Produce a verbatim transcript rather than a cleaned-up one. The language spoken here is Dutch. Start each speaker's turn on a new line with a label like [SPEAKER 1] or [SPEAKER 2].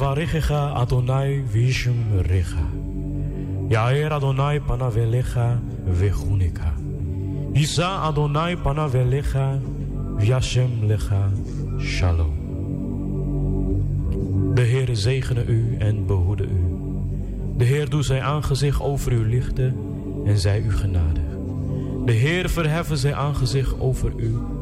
[SPEAKER 1] Yevarechecha Adonai vishmerecha. Yair Adonai panavelecha vechunika. Yisa Adonai panavelecha vyashem lecha shalom. De Heere zegene u en behoede u. De Heer doet zijn aangezicht over u lichten en zij u genadig. De Heer verheffen zijn aangezicht over u